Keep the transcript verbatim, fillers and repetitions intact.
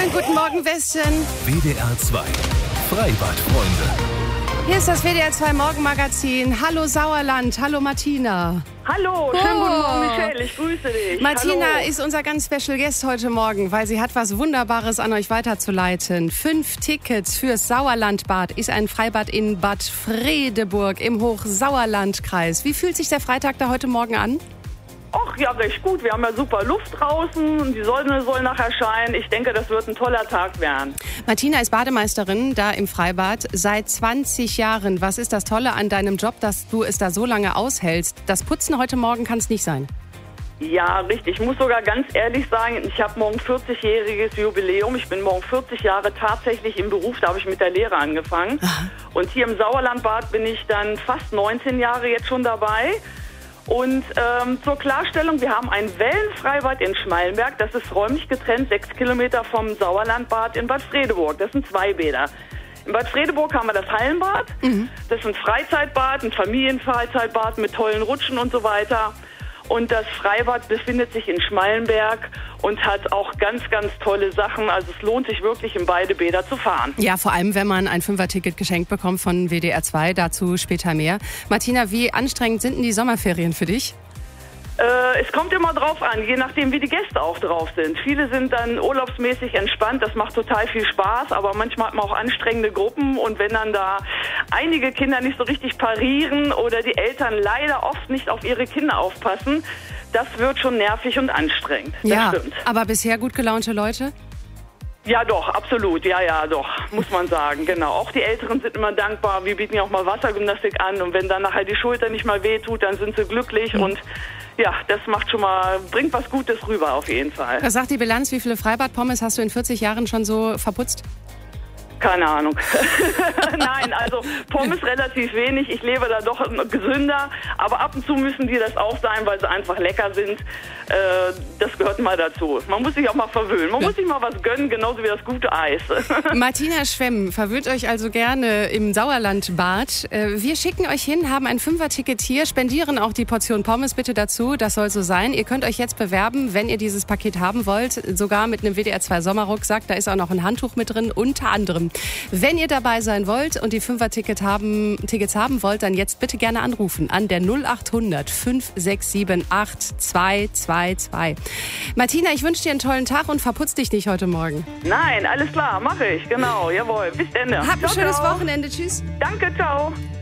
Schönen guten Morgen, Westen. W D R zwei Freibadfreunde. Hier ist das W D R zwei Morgenmagazin. Hallo Sauerland, hallo Martina. Hallo, schönen Oh. guten Morgen, Michelle, ich grüße dich. Martina Hallo. ist unser ganz Special Guest heute Morgen, weil sie hat was Wunderbares an euch weiterzuleiten. Fünf Tickets fürs Sauerlandbad ist ein Freibad in Bad Fredeburg im Hochsauerlandkreis. Wie fühlt sich der Freitag da heute Morgen an? Ach ja, recht gut. Wir haben ja super Luft draußen und die Sonne soll nachher scheinen. Ich denke, das wird ein toller Tag werden. Martina ist Bademeisterin da im Freibad seit zwanzig Jahren. Was ist das Tolle an deinem Job, dass du es da so lange aushältst? Das Putzen heute Morgen kann es nicht sein. Ja, richtig. Ich muss sogar ganz ehrlich sagen, ich habe morgen vierzigjähriges Jubiläum. Ich bin morgen vierzig Jahre tatsächlich im Beruf. Da habe ich mit der Lehre angefangen. Und hier im Sauerlandbad bin ich dann fast neunzehn Jahre jetzt schon dabei. Und ähm, zur Klarstellung, wir haben ein Wellenfreibad in Schmallenberg. Das ist räumlich getrennt, sechs Kilometer vom Sauerlandbad in Bad Fredeburg. Das sind zwei Bäder. In Bad Fredeburg haben wir das Hallenbad. Mhm. Das ist ein Freizeitbad, ein Familienfreizeitbad mit tollen Rutschen und so weiter. Und das Freibad befindet sich in Schmallenberg und hat auch ganz, ganz tolle Sachen. Also es lohnt sich wirklich, in beide Bäder zu fahren. Ja, vor allem, wenn man ein Fünfer-Ticket geschenkt bekommt von W D R zwei. Dazu später mehr. Martina, wie anstrengend sind denn die Sommerferien für dich? Äh, es kommt immer drauf an, je nachdem, wie die Gäste auch drauf sind. Viele sind dann urlaubsmäßig entspannt, das macht total viel Spaß, aber manchmal hat man auch anstrengende Gruppen und wenn dann da einige Kinder nicht so richtig parieren oder die Eltern leider oft nicht auf ihre Kinder aufpassen, das wird schon nervig und anstrengend. Das Ja, stimmt. aber bisher gut gelaunte Leute? Ja, doch, absolut. Ja, ja, doch, muss man sagen, genau. Auch die Älteren sind immer dankbar. Wir bieten ja auch mal Wassergymnastik an und wenn dann nachher die Schulter nicht mal wehtut, dann sind sie glücklich Mhm. und ja, das macht schon mal, bringt was Gutes rüber auf jeden Fall. Was sagt die Bilanz? Wie viele Freibadpommes hast du in vierzig Jahren schon so verputzt? Keine Ahnung. Nein, also Pommes relativ wenig. Ich lebe da doch gesünder. Aber ab und zu müssen die das auch sein, weil sie einfach lecker sind. Äh, das gehört mal dazu. Man muss sich auch mal verwöhnen. Man Ja. muss sich mal was gönnen, genauso wie das gute Eis. Martina Schwemm verwöhnt euch also gerne im Sauerlandbad. Äh, Wir schicken euch hin, haben ein Fünfer-Ticket hier, spendieren auch die Portion Pommes bitte dazu. Das soll so sein. Ihr könnt euch jetzt bewerben, wenn ihr dieses Paket haben wollt. Sogar mit einem W D R zwei Sommerrucksack. Da ist auch noch ein Handtuch mit drin, unter anderem. Wenn ihr dabei sein wollt und die Fünfer-Ticket haben, Tickets haben wollt, dann jetzt bitte gerne anrufen an der null acht hundert fünf sechs sieben acht zwei zwei zwei. Martina, ich wünsche dir einen tollen Tag und verputz dich nicht heute Morgen. Nein, alles klar, mache ich, genau, jawohl. Bis dann. Habt ein Ciao, schönes ciao. Wochenende. Tschüss. Danke, ciao.